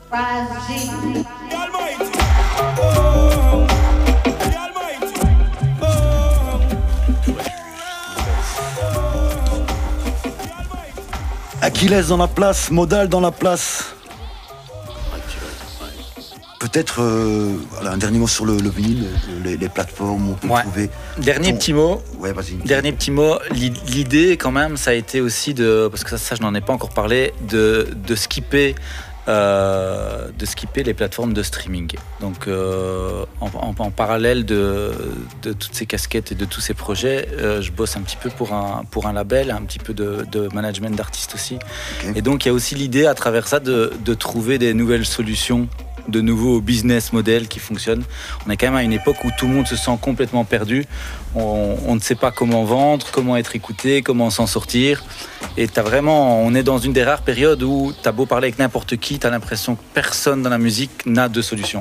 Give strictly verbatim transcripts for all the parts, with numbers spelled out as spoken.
Achilles dans la place, Modal dans la place. Peut-être euh, voilà, un dernier mot sur le, le vinyle, les, les plateformes où on peut ouais. trouver. Dernier ton... petit mot. Ouais, vas-y. Dernier petit mot. L'idée, quand même, ça a été aussi de, parce que ça, ça je n'en ai pas encore parlé, de, de skipper. Euh, de skipper les plateformes de streaming. Donc, euh, en, en, en parallèle de, de toutes ces casquettes et de tous ces projets, euh, je bosse un petit peu pour un, pour un label, un petit peu de, de management d'artistes aussi. Okay. Et donc, il y a aussi l'idée, à travers ça, de, de trouver des nouvelles solutions, de nouveaux business models qui fonctionnent. On est quand même à une époque où tout le monde se sent complètement perdu. On, on ne sait pas comment vendre, comment être écouté, comment s'en sortir. Et t'as vraiment, on est dans une des rares périodes où t'as beau parler avec n'importe qui, t'as l'impression que personne dans la musique n'a de solution.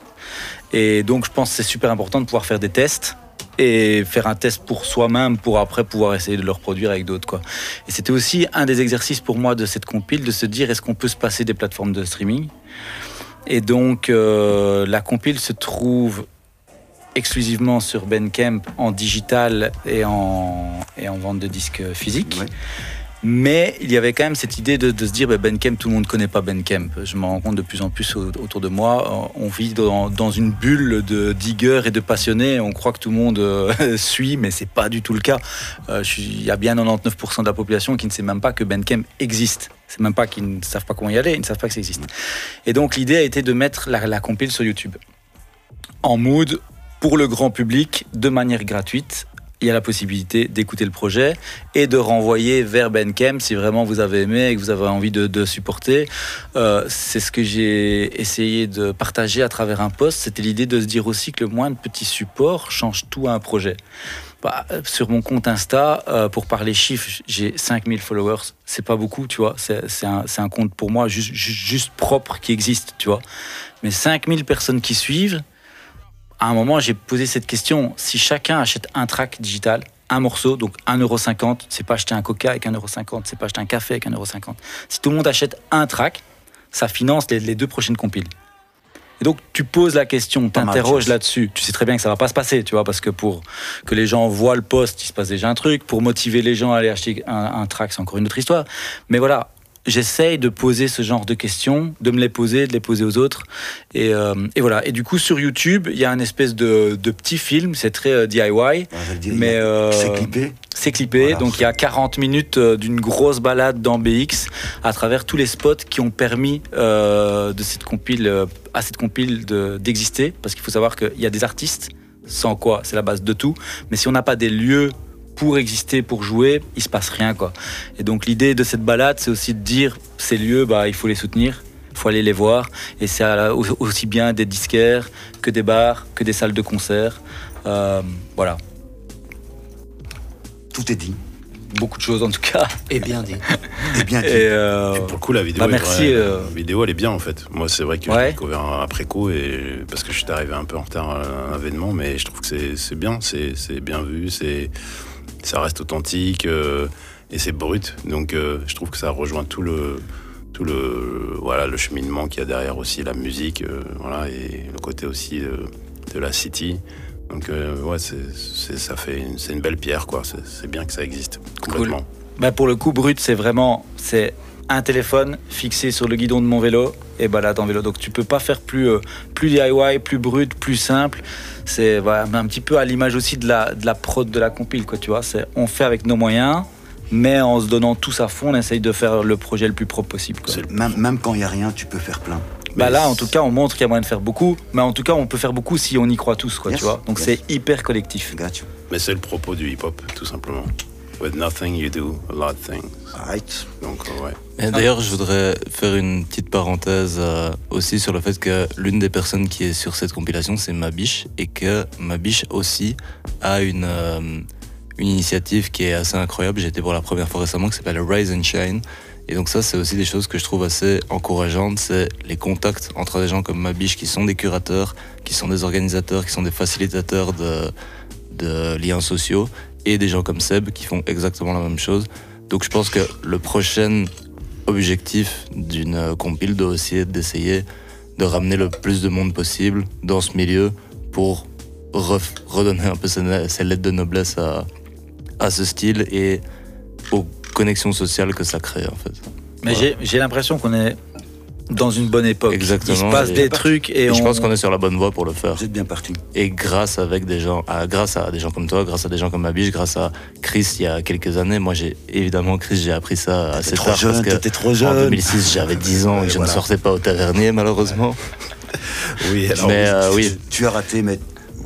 Et donc je pense que c'est super important de pouvoir faire des tests et faire un test pour soi-même pour après pouvoir essayer de le reproduire avec d'autres, quoi. Et c'était aussi un des exercices pour moi de cette compile, de se dire est-ce qu'on peut se passer des plateformes de streaming. Et donc euh, la compile se trouve exclusivement sur Bandcamp en digital et en, et en vente de disques physiques. Ouais. Mais il y avait quand même cette idée de, de se dire bah, Bandcamp, tout le monde ne connaît pas Bandcamp. Je m'en rends compte de plus en plus autour de moi. On vit dans, dans une bulle de diggers et de passionnés. On croit que tout le monde euh, suit, mais c'est pas du tout le cas. Euh, je suis, il y a bien quatre-vingt-dix-neuf pour cent de la population qui ne sait même pas que Bandcamp existe. C'est même pas qu'ils ne savent pas comment y aller, ils ne savent pas que ça existe. Et donc l'idée a été de mettre la, la compile sur YouTube en mood pour le grand public de manière gratuite. Il y a la possibilité d'écouter le projet et de renvoyer vers Bandcamp si vraiment vous avez aimé et que vous avez envie de, de supporter. Euh, c'est ce que j'ai essayé de partager à travers un post. C'était l'idée de se dire aussi que le moindre petit support change tout à un projet. Bah, sur mon compte Insta, euh, pour parler chiffres, j'ai cinq mille followers. C'est pas beaucoup, tu vois. C'est, c'est, un, c'est un compte pour moi juste, juste, juste propre qui existe, tu vois. Mais cinq mille personnes qui suivent. À un moment, j'ai posé cette question. Si chacun achète un track digital, un morceau, donc un euro cinquante, c'est pas acheter un coca avec un euro cinquante, c'est pas acheter un café avec un euro cinquante. Si tout le monde achète un track, ça finance les, les deux prochaines compiles. Et donc, tu poses la question, t'interroges là-dessus. Tu sais très bien que ça va pas se passer, tu vois, parce que pour que les gens voient le post, il se passe déjà un truc. Pour motiver les gens à aller acheter un, un track, c'est encore une autre histoire. Mais voilà. J'essaye de poser ce genre de questions, de me les poser, de les poser aux autres. Et, euh, et voilà. Et du coup, sur YouTube, il y a un espèce de, de petit film, c'est très euh, D I Y. Dire, mais euh, c'est clippé. C'est clippé. Voilà. Donc il y a quarante minutes d'une grosse balade dans B X à travers tous les spots qui ont permis euh, de cette compile, euh, à cette compile de, d'exister. Parce qu'il faut savoir qu'il y a des artistes, sans quoi c'est la base de tout. Mais si on n'a pas des lieux pour exister, pour jouer, il se passe rien, quoi. Et donc l'idée de cette balade, c'est aussi de dire ces lieux, bah il faut les soutenir, il faut aller les voir, et c'est aussi bien des disquaires que des bars, que des salles de concert, euh, voilà. Tout est dit. Beaucoup de choses en tout cas. Et bien dit. Et bien dit. Et, euh, et pour le coup, la vidéo, bah, merci, est vraie. Euh... La vidéo, elle est bien en fait. Moi, c'est vrai que ouais. je l'ai découvert après coup et parce que je suis arrivé un peu en retard à un événement, mais je trouve que c'est, c'est bien, c'est, c'est bien vu, c'est ça reste authentique euh, et c'est brut, donc euh, je trouve que ça rejoint tout le tout le voilà le cheminement qu'il y a derrière aussi la musique, euh, voilà, et le côté aussi de, de la city. Donc euh, ouais, c'est, c'est ça fait une, c'est une belle pierre, quoi. C'est, c'est bien que ça existe complètement. Cool. Bah pour le coup, brut, c'est vraiment c'est un téléphone fixé sur le guidon de mon vélo et balade en vélo. Donc tu peux pas faire plus euh, plus D I Y, plus brut, plus simple. C'est voilà, un petit peu à l'image aussi de la de la prod de la compile, quoi, tu vois. C'est on fait avec nos moyens, mais en se donnant tous à fond, on essaye de faire le projet le plus propre possible, quoi. Même, même quand il y a rien, tu peux faire plein. Bah là, en tout cas, on montre qu'il y a moyen de faire beaucoup, mais en tout cas, on peut faire beaucoup si on y croit tous, quoi, yes, tu vois. Donc yes. C'est hyper collectif. Mais c'est le propos du hip-hop, tout simplement. With nothing, you do a lot of things. Right. Donc, ouais. Et d'ailleurs, je voudrais faire une petite parenthèse euh, aussi sur le fait que l'une des personnes qui est sur cette compilation, c'est Mabiche, et que Mabiche aussi a une, euh, une initiative qui est assez incroyable. J'ai été pour la première fois récemment, qui s'appelle Rise and Shine. Et donc ça, c'est aussi des choses que je trouve assez encourageantes, c'est les contacts entre des gens comme Mabiche, qui sont des curateurs, qui sont des organisateurs, qui sont des facilitateurs de, de liens sociaux, et des gens comme Seb qui font exactement la même chose. Donc je pense que le prochain objectif d'une compile de aussi d'essayer de ramener le plus de monde possible dans ce milieu pour ref, redonner un peu ses, ses lettres de noblesse à, à ce style et aux connexions sociales que ça crée en fait. Mais ouais. j'ai, j'ai l'impression qu'on est dans une bonne époque. Exactement. Il se passe des trucs et, et on... je pense qu'on est sur la bonne voie pour le faire. Vous êtes bien parti. Et grâce avec des gens, à, grâce à des gens comme toi, grâce à des gens comme Mabiche, grâce à Chris il y a quelques années. Moi j'ai évidemment Chris, j'ai appris ça t'étais assez trop tard jeune, parce que t'étais trop jeune. En deux mille six j'avais dix ans et, et je voilà. ne sortais pas au tavernier malheureusement. Oui, alors mais oui, euh, tu, oui. Tu as raté, mais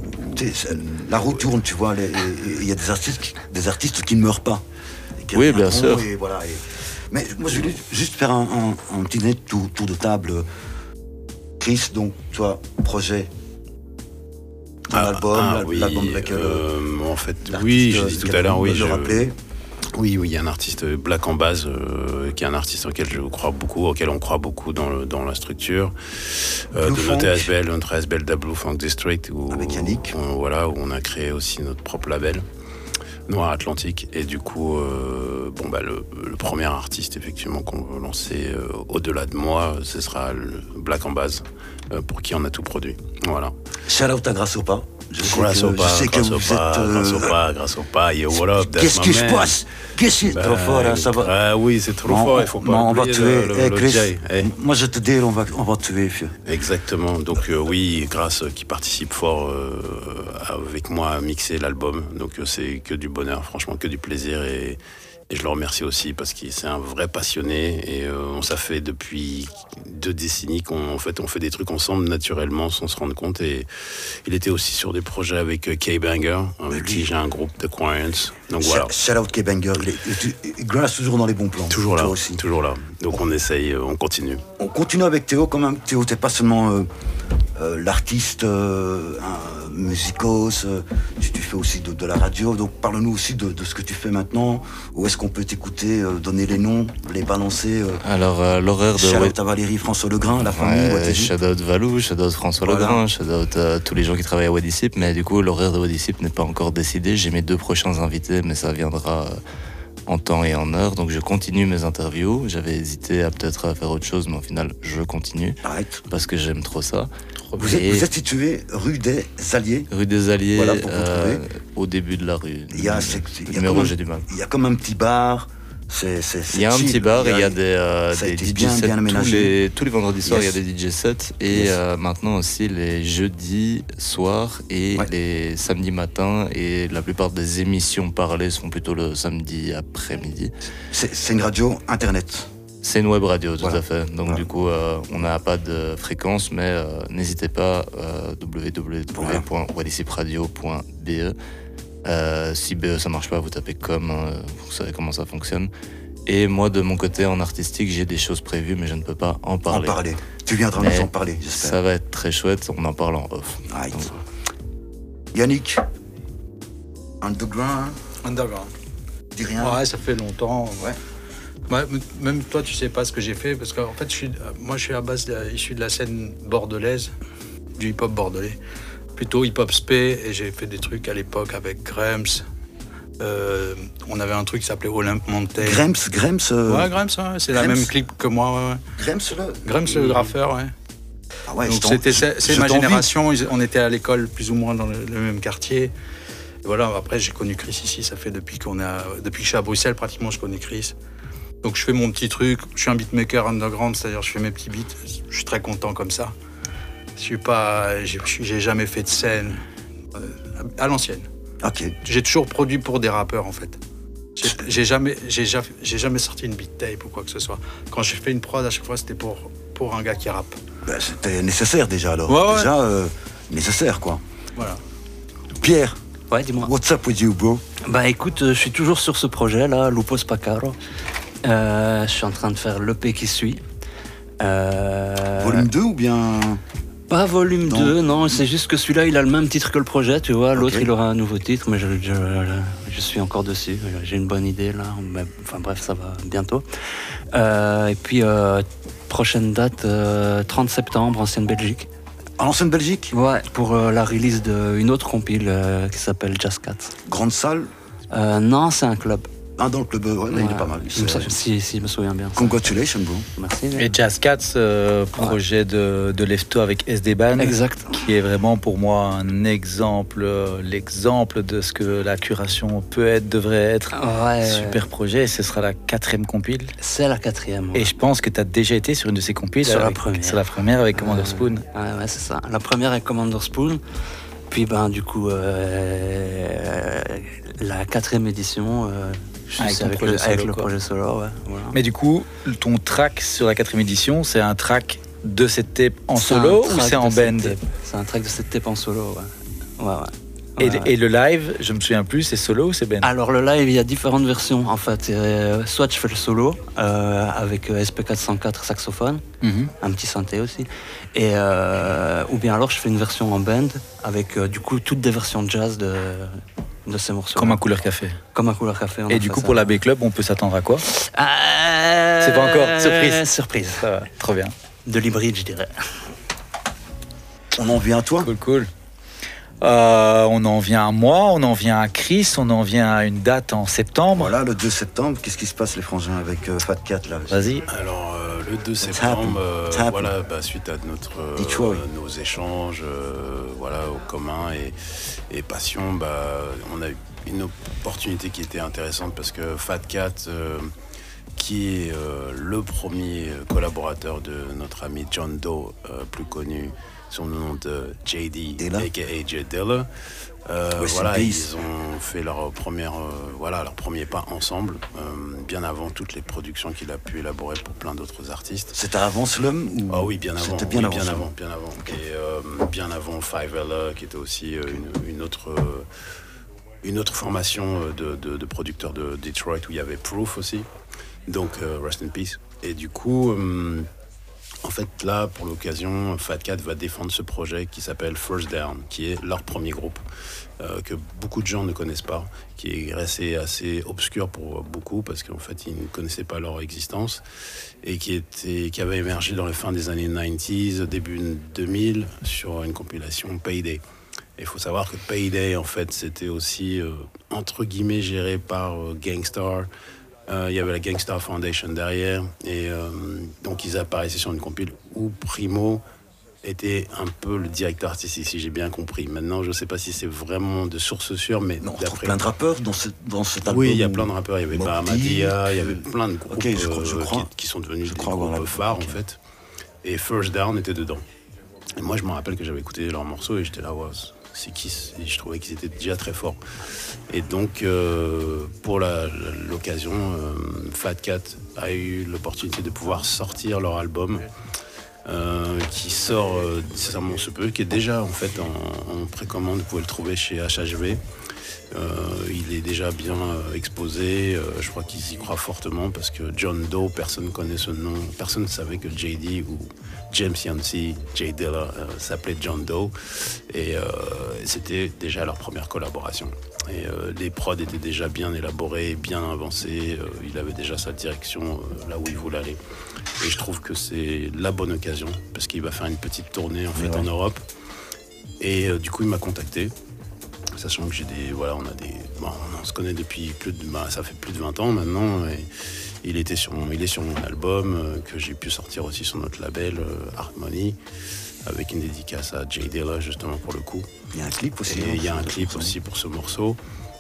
la roue tourne, tu vois. Il y a des artistes, qui, des artistes qui ne meurent pas. Oui, bien sûr. Et voilà, et... Mais moi, je voulais juste faire un, un, un petit net tour, tour de table. Chris, donc, toi, projet, ton ah, album, ah, oui, l'album avec... Euh, en fait, oui, j'ai dit tout à l'heure, oui, je... rappeler. Oui, oui, il y a un artiste Black en base, euh, qui est un artiste auquel je crois beaucoup, auquel on croit beaucoup dans, le, dans la structure. Euh, de notre A S B L, notre A S B L Blue Funk District, où, avec Yannick. On, voilà, où on a créé aussi notre propre label. Noir Atlantique, et du coup euh, bon bah le, le premier artiste effectivement qu'on veut lancer euh, au-delà de moi, ce sera le Black en base, euh, pour qui on a tout produit. Voilà. Shout out à Grâce au Pas. Je sais grâce que, au pas, je sais que grâce vous au pas, êtes, euh... grâce au pas, grâce au pas, yo what up, that's Qu'est-ce my qui se man. passe? Qu'est-ce qui est bah, trop fort là, ça va? Ah oui, c'est trop on, fort, il faut pas on va oublier tuer. le, le, hey, le Chris, J. Hey. Moi je te dis, on va, on va tuer, vieux. Exactement. Donc euh, oui, Grâce qui participe fort euh, avec moi à mixer l'album. Donc euh, c'est que du bonheur, franchement, que du plaisir et Et je le remercie aussi parce que c'est un vrai passionné et euh, on ça fait depuis deux décennies qu'on en fait, on fait des trucs ensemble naturellement sans se rendre compte. Et il était aussi sur des projets avec euh, K-Banger, avec qui j'ai un groupe de Quarians. Donc voilà. Shout out K-Banger, Grâce toujours dans les bons plans. Toujours là, aussi. toujours là. Donc on essaye, on continue. On continue avec Théo quand même. Théo, t'es pas seulement euh, euh, l'artiste euh, un, musicos, euh, tu, tu fais aussi de, de la radio. Donc parle-nous aussi de, de ce que tu fais maintenant. Où est-ce qu'on peut t'écouter, euh, donner les noms, les balancer euh, Alors euh, l'horaire de... Shout out à Valérie, François Legrain, la famille. Ouais, shout out Valou, shout out François voilà. Legrain, shout out euh, tous les gens qui travaillent à Wadisip. Mais du coup l'horaire de Wadisip n'est pas encore décidé. J'ai mes deux prochains invités, mais ça viendra euh, en temps et en heure. Donc je continue mes interviews. J'avais hésité à peut-être à faire autre chose, mais au final je continue. Arrête. Parce que j'aime trop ça. Vous êtes, vous êtes situé rue des Alliés. Rue des Alliés, voilà, pour euh, au début de la rue. Il y a, c'est, le numéro, j'ai du mal. Il y a comme un petit bar. C'est, c'est, c'est il y a un chill. petit bar et il y a des, euh, des D J bien, sets. bien tous, les, tous les vendredis soirs, yes. Il y a des D J sets. Et yes. euh, maintenant aussi les jeudis soirs et ouais. les samedis matins. Et la plupart des émissions parlées sont plutôt le samedi après-midi. C'est, c'est une radio internet. C'est une web radio, tout voilà. à fait. Donc voilà. Du coup, euh, on n'a pas de fréquence, mais euh, n'hésitez pas, euh, w w w point wadisipradio point b e. Euh, si B E ça marche pas, vous tapez com, hein, vous savez comment ça fonctionne. Et moi, de mon côté, en artistique, j'ai des choses prévues, mais je ne peux pas en parler. En parler. Tu viendras nous en parler, j'espère. Ça va être très chouette, on en parle en off. Right. Donc... Yannick, Underground. Underground. Dis rien. Ouais, ça fait longtemps. Ouais. Ouais, même toi, tu sais pas ce que j'ai fait, parce qu'en fait, je suis, moi, je suis à base de, issu de la scène bordelaise, du hip-hop bordelais. Plutôt hip-hop spé, et j'ai fait des trucs à l'époque avec Grems. Euh, on avait un truc qui s'appelait Olympe Mountain. Grems, Grems euh... Ouais, Grems, ouais, c'est Grems. La même clip que moi. Ouais, ouais. Grems, le... Grems, le graffeur, ouais. Ah ouais, donc c'était, c'est, c'est ma génération, on était à l'école plus ou moins dans le, le même quartier. Et voilà, après j'ai connu Chris ici, ça fait depuis, qu'on est à, depuis que je suis à Bruxelles, pratiquement je connais Chris. Donc je fais mon petit truc, je suis un beatmaker underground, c'est-à-dire je fais mes petits beats, je suis très content comme ça. Je suis pas, j'ai, j'ai jamais fait de scène euh, à l'ancienne. Ok. J'ai toujours produit pour des rappeurs en fait. J'ai, j'ai jamais, j'ai, j'ai jamais sorti une beat tape ou quoi que ce soit. Quand j'ai fait une prod, à chaque fois c'était pour pour un gars qui rappe. Ben, c'était nécessaire déjà alors. Ouais, ouais. Déjà euh, nécessaire quoi. Voilà. Pierre. Ouais, dis-moi. What's up with you, bro? Bah écoute, euh, je suis toujours sur ce projet là, Lupo Spacaro. Euh, je suis en train de faire l'E P qui suit. Euh... Volume deux ou bien? Pas volume non. deux, non, c'est juste que celui-là, il a le même titre que le projet, tu vois. L'autre, okay. Il aura un nouveau titre, mais je, je, je suis encore dessus. J'ai une bonne idée, là. Mais, enfin bref, ça va bientôt. Euh, et puis, euh, prochaine date, euh, trente septembre, Ancienne Belgique. En Ancienne Belgique? Ouais, pour euh, la release d'une autre compile euh, qui s'appelle Jazz Cats. Grande salle? euh, Non, c'est un club. Ah, dans le club, ouais, ouais. Il est pas mal. Si, si, si je me souviens bien. Congratulations, bro. Merci. Et Jazz Cats, euh, projet ouais. de, de Lefto avec S D Ban. Exact. Qui est vraiment pour moi un exemple, euh, l'exemple de ce que la curation peut être, devrait être. Ouais. Super projet. Et ce sera la quatrième compile. C'est la quatrième. Ouais. Et je pense que tu as déjà été sur une de ces compiles. Sur avec, la première. Sur la première avec Commander euh, Spoon. Ouais, ouais, c'est ça. La première avec Commander Spoon. Puis, ben, du coup, euh, la quatrième édition. Euh, Avec, avec, projet le, solo, avec le projet solo, ouais. Voilà. Mais du coup, ton track sur la quatrième édition, c'est un track de cette tape en solo ou c'est en band? C'est un track de cette tape en solo, ouais. ouais, ouais. Et, ouais, ouais. et le live, je me souviens plus, c'est solo ou c'est band? Alors le live, il y a différentes versions en fait. Euh, soit je fais le solo euh, avec S P quatre cent quatre saxophone, mm-hmm. un petit synthé aussi, et euh, ou bien alors je fais une version en band avec euh, du coup toutes des versions jazz de de ces morceaux. Comme un Couleur Café. Comme un Couleur Café. Et du coup, ça. Pour la B Club, on peut s'attendre à quoi? euh... C'est pas encore surprise. Surprise. Ça va, trop bien. De l'hybride, je dirais. On en vient à toi? Cool, cool. Euh, on en vient à moi, on en vient à Chris, on en vient à une date en septembre. Voilà, le deux septembre, qu'est-ce qui se passe les frangins avec euh, Fat Cat là? Vas-y. Alors euh, le deux septembre, euh, voilà, bah, suite à notre euh, nos échanges, euh, voilà, au commun et, et passion, bah, on a eu une opportunité qui était intéressante parce que Fat Cat, euh, qui est euh, le premier collaborateur de notre ami John Doe, euh, plus connu sous le nom de J D, a k a. Jay Dilla. Euh, voilà, ils ont fait leur, première, euh, voilà, leur premier pas ensemble, euh, bien avant toutes les productions qu'il a pu élaborer pour plein d'autres artistes. C'était avant Slum ou... Ah oui, bien avant. C'était bien, oui, avant, bien avant, bien avant. Okay. Et euh, bien avant Five Ella, qui était aussi euh, une, une autre... Euh, une autre formation de, de, de producteurs de Detroit où il y avait Proof aussi. Donc, euh, rest in peace. Et du coup... Euh, En fait, là, pour l'occasion, Fat Cat va défendre ce projet qui s'appelle First Down, qui est leur premier groupe, euh, que beaucoup de gens ne connaissent pas, qui est resté assez obscur pour beaucoup, parce qu'en fait, ils ne connaissaient pas leur existence, et qui, était, qui avait émergé dans les fins des années quatre-vingt-dix, début deux mille, sur une compilation Payday. Il faut savoir que Payday, en fait, c'était aussi, euh, entre guillemets, géré par euh, Gangstar. Euh, il y avait la Gangstar Foundation derrière, et euh, donc ils apparaissaient sur une compile où Primo était un peu le directeur artistique, si j'ai bien compris. Maintenant, je ne sais pas si c'est vraiment de source sûre, mais non, on trouve plein de rappeurs dans, ce, dans cet album. Oui, il y a plein de rappeurs. Il y avait Bahamadia, il y avait plein de groupes okay, je crois, je crois. Euh, qui, qui sont devenus je des groupes phares, okay. en fait. Et First Down était dedans. Et moi, je me rappelle que j'avais écouté leurs morceaux et j'étais là, wow, c'est qui, et je trouvais qu'ils étaient déjà très forts. Et donc, euh, pour la, l'occasion, euh, Fat Cat a eu l'opportunité de pouvoir sortir leur album, euh, qui sort euh, nécessairement ce peu, qui est déjà en fait en, en précommande. Vous pouvez le trouver chez H H V. Euh, il est déjà bien euh, exposé. Euh, je crois qu'ils y croient fortement parce que John Doe, personne ne connaît ce nom. Personne ne savait que J D ou James Yancey, Jay Dilla euh, s'appelait John Doe. Et euh, c'était déjà leur première collaboration. Et euh, les prods étaient déjà bien élaborés, bien avancés. Euh, il avait déjà sa direction euh, là où il voulait aller. Et je trouve que c'est la bonne occasion parce qu'il va faire une petite tournée en fait ouais. en Europe. Et euh, du coup, il m'a contacté. Sachant que j'ai des, voilà, on a des, bon, on se connaît depuis plus de, bah, ça fait plus de vingt ans maintenant. Et il était sur, mon, il est sur mon album euh, que j'ai pu sortir aussi sur notre label euh, Harmony, avec une dédicace à Jay Dilla justement pour le coup. Il y a un clip aussi. Et il y a un clip aussi pour ce morceau.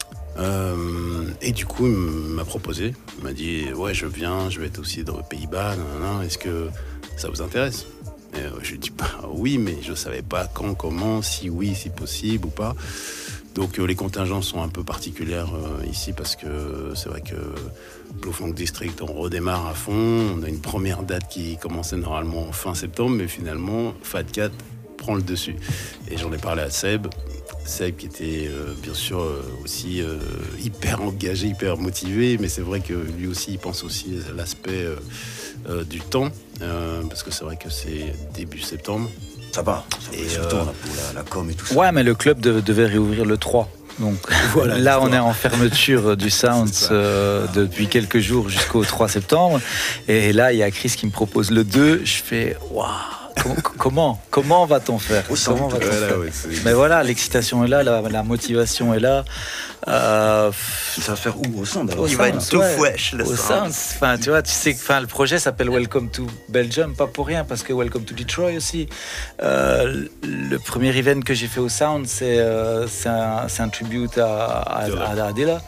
Euh, et du coup, il m'a proposé, il m'a dit, ouais, je viens, je vais être aussi dans les Pays-Bas. Nanana, est-ce que ça vous intéresse? Et euh, je lui dis bah, oui, mais je ne savais pas quand, comment, si oui, si possible ou pas. Donc euh, les contingences sont un peu particulières euh, ici parce que c'est vrai que Blue Funk District, on redémarre à fond. On a une première date qui commençait normalement fin septembre, mais finalement, Fat Cat prend le dessus. Et j'en ai parlé à Seb. Seb qui était euh, bien sûr euh, aussi euh, hyper engagé, hyper motivé, mais c'est vrai que lui aussi, il pense aussi à l'aspect euh, euh, du temps, euh, parce que c'est vrai que c'est début septembre. Ça va, ça et euh, temps, là, pour la, la com et tout ça. Ouais, mais le club de, devait réouvrir le trois. Donc voilà, là, l'histoire. On est en fermeture du Sounds euh, depuis quelques jours jusqu'au trois septembre. Et là, il y a Chris qui me propose le deux. Je fais waouh, Com- comment Comment va-t-on faire Au Comment centre. va-t-on Voilà, faire ouais, c'est- Mais voilà, l'excitation est là, la, la motivation est là. Euh, Ça va faire où au centre alors Au Il va être Sounds, tout ouais. fresh, le Au Sounds. Sounds. Enfin, tu vois, tu sais que enfin, le projet s'appelle Welcome to Belgium, pas pour rien, parce que Welcome to Detroit aussi. Euh, le premier event que j'ai fait au Sound, c'est euh, c'est un, c'est un tribute à, à, à, à Adela.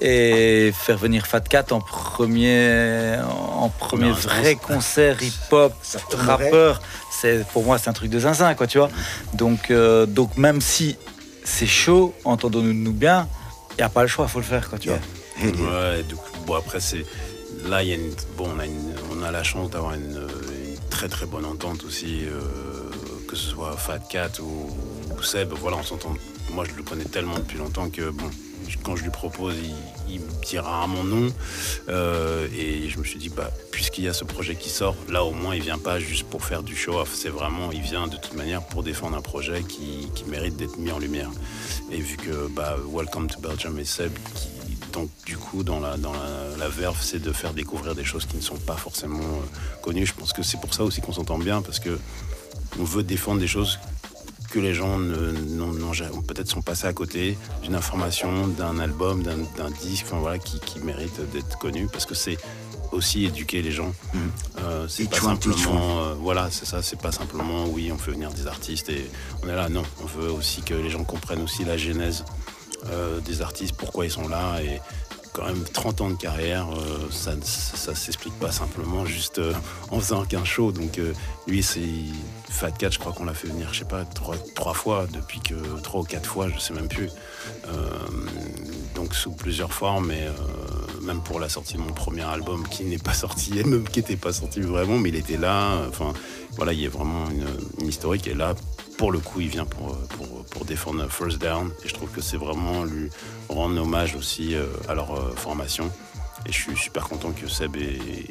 Et faire venir Fat Cat en premier, en premier Première vrai instance. concert hip-hop, Ça tournerait. rappeur, c'est, pour moi c'est un truc de zinzin, quoi, tu vois. Donc, euh, donc même si c'est chaud, entendons-nous bien, il n'y a pas le choix, il faut le faire, quoi, tu Yeah. vois. Hey, Ouais, du coup, bon après c'est là il y a une bon on a une, on a la chance d'avoir une, une très très bonne entente aussi, euh, que ce soit Fat Cat ou, ou Seb, voilà on s'entend. Moi je le connais tellement depuis longtemps que bon quand je lui propose il, il me dit rarement non, euh, et je me suis dit bah puisqu'il y a ce projet qui sort là au moins il vient pas juste pour faire du show off, c'est vraiment il vient de toute manière pour défendre un projet qui, qui mérite d'être mis en lumière. Et vu que bah Welcome to Belgium et Seb qui donc du coup dans la dans la, la verve c'est de faire découvrir des choses qui ne sont pas forcément euh, connues. Je pense que c'est pour ça aussi qu'on s'entend bien parce que on veut défendre des choses que les gens ne, n'ont, n'ont jamais- peut-être sont passés à côté d'une information, d'un album, d'un, d'un disque, enfin voilà qui, qui mérite d'être connu parce que c'est aussi éduquer les gens. Mhm. Euh, c'est Each pas one, teach simplement euh, voilà c'est ça, c'est pas simplement oui on fait venir des artistes et on est là, non on veut aussi que les gens comprennent aussi la genèse euh, des artistes, pourquoi ils sont là. Et quand même trente ans de carrière, euh, ça ne ça, ça s'explique pas simplement juste euh, en faisant qu'un show. Donc euh, lui c'est Fat Cat, je crois qu'on l'a fait venir je sais pas trois, trois fois depuis que trois ou quatre fois je sais même plus, euh, donc sous plusieurs formes. Et euh, même pour la sortie de mon premier album qui n'est pas sorti et même qui n'était pas sorti vraiment mais il était là, enfin voilà il y a vraiment une, une historique. Et là pour le coup il vient pour, pour, pour défendre First Down et je trouve que c'est vraiment lui rendre hommage aussi euh, à leur euh, formation. Et je suis super content que Seb ait,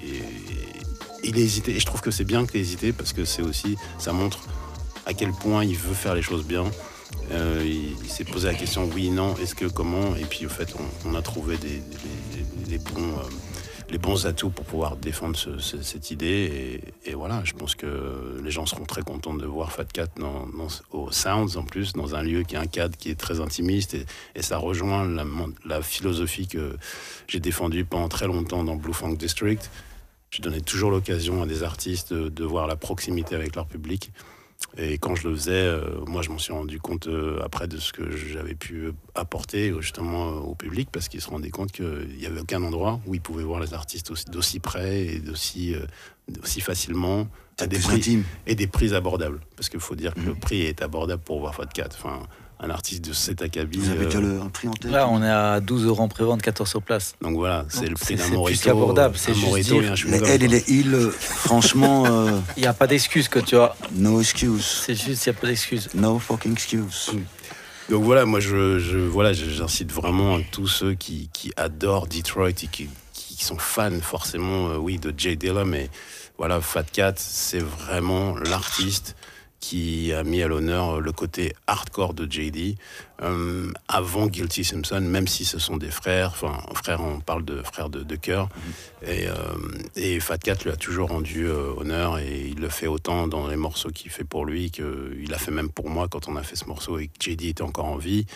ait- il ait hésité. Et je trouve que c'est bien qu'il ait hésité parce que c'est aussi, ça montre à quel point il veut faire les choses bien. Euh, il, il s'est posé la question oui, non, est-ce que, comment. Et puis au fait on, on a trouvé des, des- les, bons, euh, les bons atouts pour pouvoir défendre ce- ce- cette idée. Et, et voilà, je pense que les gens seront très contents de voir Fat Cat dans, dans, au Sounds en plus, dans un lieu qui est un cadre qui est très intimiste. Et, et ça rejoint la, la philosophie que j'ai défendue pendant très longtemps dans Blue Funk District. Je donnais toujours l'occasion à des artistes de, de voir la proximité avec leur public. Et quand je le faisais, euh, moi je m'en suis rendu compte euh, après de ce que j'avais pu apporter justement euh, au public, parce qu'ils se rendaient compte qu'il n'y avait aucun endroit où ils pouvaient voir les artistes aussi, d'aussi près et d'aussi euh, aussi facilement à C'est des plus prix, intime. et des prix abordables. Parce qu'il faut dire que Mhm. le prix est abordable pour voir Fat Cat. Enfin, un artiste de cet acabit. Vous avez euh, déjà le un prix en tête? Là, on est à douze euros en prévente, quatorze sur place. donc voilà, c'est Donc, le prix c'est- d'un c'est plus Morito, qu'abordable, c'est un juste Morito dire- et un Les chewing-gum, L et quoi. les il, euh, franchement, euh, Il n'y a pas d'excuse, que tu vois. no excuse. C'est juste, il n'y a pas d'excuse. No fucking excuse. Donc voilà, moi je, je voilà, je- j'incite vraiment tous ceux qui, qui adorent Detroit et qui, qui sont fans forcément, euh, oui, de Jay Dilla, mais voilà, Fat Cat, c'est vraiment l'artiste qui a mis à l'honneur le côté hardcore de J D, euh, avant Guilty Simpson, même si ce sont des frères, enfin frères, on parle de frères de, de cœur, et, euh, et Fat Cat lui a toujours rendu euh, honneur, et il le fait autant dans les morceaux qu'il fait pour lui qu'il a fait même pour moi quand on a fait ce morceau et que J D était encore en vie.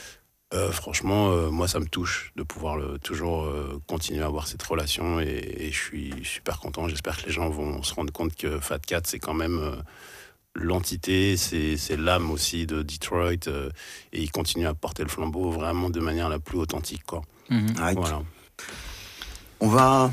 Euh, franchement, euh, moi, ça me touche de pouvoir le, toujours euh, continuer à avoir cette relation, et, et je suis super content. J'espère que les gens vont se rendre compte que Fat Cat, c'est quand même euh, l'entité, c'est, c'est l'âme aussi de Detroit, euh, et il continue à porter le flambeau vraiment de manière la plus authentique, quoi. Mhm. Right. Voilà. On va.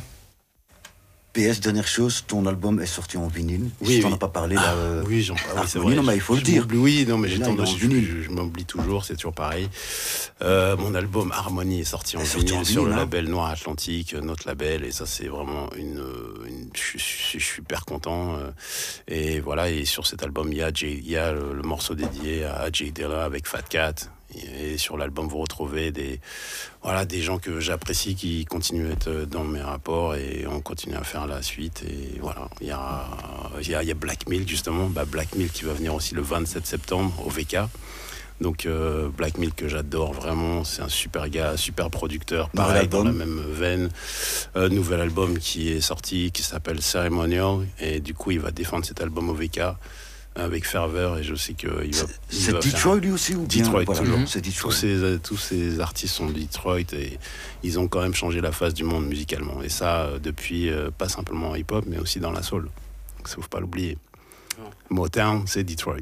P S, dernière chose, ton album est sorti en vinyle. Oui, je t'en oui. ai pas parlé là. Ah, euh, oui, j'en, ah, oui, c'est oui, vrai. non, mais il faut Je- le je dire. m'oublie, Oui, non, mais j'ai Là, tendance, il est en je, vinyle. je- je m'oublie toujours, c'est toujours pareil. Euh, mon album Harmonie est sorti en Est sorti vinyle en sur le vinyle, hein. label Noir Atlantique, euh, notre label, et ça c'est vraiment une, une je, suis- je suis super content. euh, Et voilà, et sur cet album il y a, Jay- il y a le, le morceau dédié à Jay Dilla avec Fat Cat. Et sur l'album, vous retrouvez des, voilà, des gens que j'apprécie qui continuent à être dans mes rapports, et on continue à faire la suite. Et voilà, il y a, il y a, il y a Black Milk, justement. Bah, Black Milk qui va venir aussi le vingt-sept septembre au V K. Donc euh, Black Milk que j'adore vraiment, c'est un super gars, super producteur, pareil dans la même veine. Euh, nouvel album qui est sorti, qui s'appelle Ceremonial, et du coup il va défendre cet album au V K avec ferveur, et je sais qu'il va. C'est Detroit lui aussi ou bien Detroit voilà, toujours. C'est Detroit. Tous ces tous ces artistes sont de Detroit et ils ont quand même changé la face du monde musicalement, et ça depuis euh, pas simplement en hip-hop mais aussi dans la soul. Il faut pas l'oublier. Motown, c'est Detroit.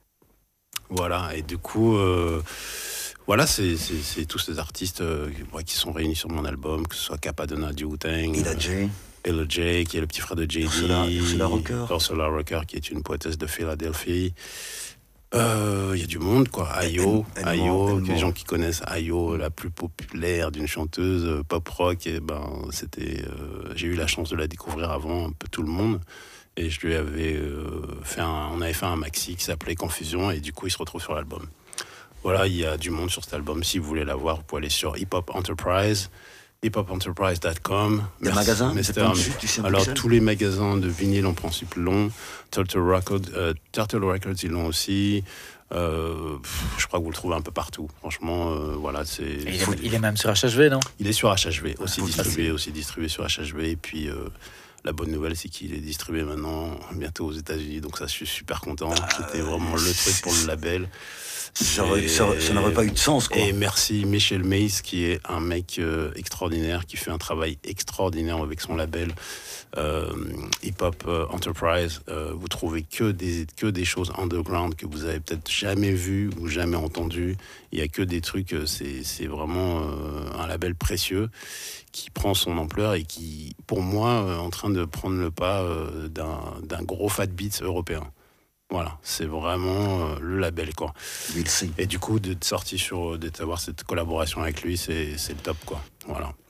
Voilà, et du coup, euh, voilà, c'est, c'est, c'est tous ces artistes euh, qui sont réunis sur mon album, que ce soit Capadonna du Wu-Tang, Ella J. Ella J, qui est le petit frère de J D, Ursula, Ursula Rocker. Ursula Rocker, qui est une poétesse de Philadelphie. Il euh, y a du monde, quoi. Ayo, Ayo, les gens qui connaissent Ayo, la plus populaire d'une chanteuse euh, pop rock, et ben, c'était, euh, j'ai eu la chance de la découvrir avant un peu tout le monde. Et je lui avais euh, fait un, on avait fait un maxi qui s'appelait Confusion, et du coup il se retrouve sur l'album. Voilà, il y a du monde sur cet album. Si vous voulez la voir, vous pouvez aller sur Hip Hop Enterprise, hip hop enterprise dot com. Les magasins, Mister Alors tous les magasins de vinyle en principe l'ont. Turtle Records, euh, Turtle Records ils l'ont aussi. Euh, je crois que vous le trouvez un peu partout. Franchement, euh, voilà, c'est. Il est, il est même sur H H V, non? Il est sur H H V, aussi distribué, aussi distribué sur H H V, et puis. Euh, La bonne nouvelle, c'est qu'il est distribué maintenant, bientôt aux États-Unis. Donc ça, je suis super content. Ah, C'était vraiment le truc pour le label. Ça, et, ça, ça n'aurait pas eu de sens, quoi. Et merci Michel Mays, qui est un mec euh, extraordinaire, qui fait un travail extraordinaire avec son label euh, Hip Hop euh, Enterprise. Euh, vous trouvez que des, que des choses underground que vous avez peut-être jamais vues ou jamais entendues. Il y a que des trucs, c'est, c'est vraiment euh, un label précieux qui prend son ampleur et qui, pour moi, est euh, en train de prendre le pas euh, d'un, d'un gros fat beats européen. Voilà, c'est vraiment euh, le label, quoi. Et du coup, d'être sorti sur, d'être avoir cette collaboration avec lui, c'est, c'est le top, quoi. Voilà.